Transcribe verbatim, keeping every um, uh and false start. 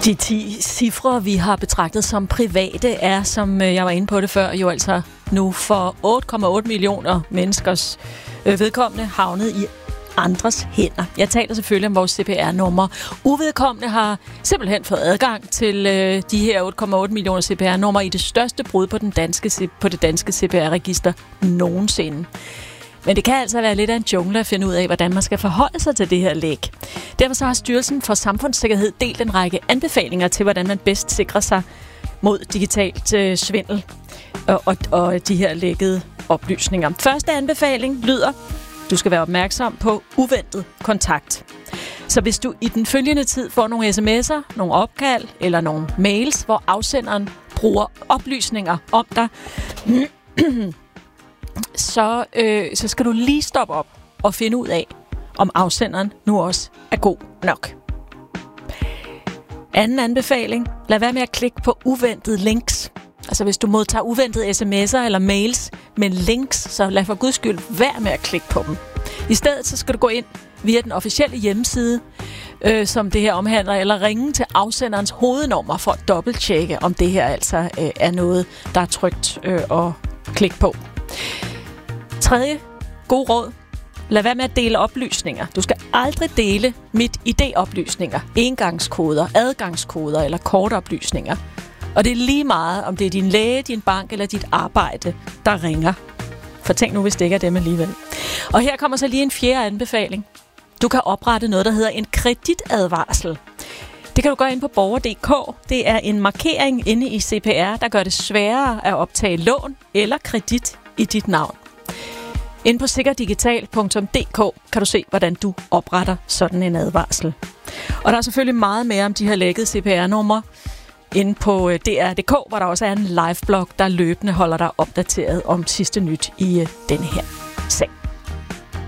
De ti cifre, vi har betragtet som private, er, som jeg var inde på det før, jo altså nu for otte komma otte millioner menneskers vedkommende havnet i andres hænder. Jeg taler selvfølgelig om vores C P R-nummer. Uvedkommende har simpelthen fået adgang til øh, de her otte komma otte millioner C P R-nummer i det største brud på, den danske, på det danske C P R-register nogensinde. Men det kan altså være lidt af en jungle at finde ud af, hvordan man skal forholde sig til det her læk. Derfor så har Styrelsen for Samfundssikkerhed delt en række anbefalinger til, hvordan man bedst sikrer sig mod digitalt øh, svindel og, og, og de her lækkede oplysninger. Første anbefaling lyder: du skal være opmærksom på uventet kontakt. Så hvis du i den følgende tid får nogle sms'er, nogle opkald eller nogle mails, hvor afsenderen bruger oplysninger om dig, så, øh, så skal du lige stoppe op og finde ud af, om afsenderen nu også er god nok. Anden anbefaling: lad være med at klikke på uventede links. Altså hvis du modtager uventede sms'er eller mails med links, så lad for guds skyld være med at klikke på dem. I stedet så skal du gå ind via den officielle hjemmeside, øh, som det her omhandler, eller ringe til afsenderens hovednummer for at dobbelttjekke, om det her altså øh, er noget, der er trygt øh, at klikke på. Tredje god råd: lad være med at dele oplysninger. Du skal aldrig dele mit I D-oplysninger, engangskoder, adgangskoder eller kortoplysninger. Og det er lige meget, om det er din læge, din bank eller dit arbejde, der ringer. For tænk nu, hvis det ikke er dem alligevel. Og her kommer så lige en fjerde anbefaling. Du kan oprette noget, der hedder en kreditadvarsel. Det kan du gøre ind på borger punktum d k. Det er en markering inde i C P R, der gør det sværere at optage lån eller kredit i dit navn. Inde på sikkerdigital punktum d k kan du se, hvordan du opretter sådan en advarsel. Og der er selvfølgelig meget mere om de her lækkede C P R-numre inde på D R punktum d k, hvor der også er en live-blog, der løbende holder dig opdateret om sidste nyt i denne her.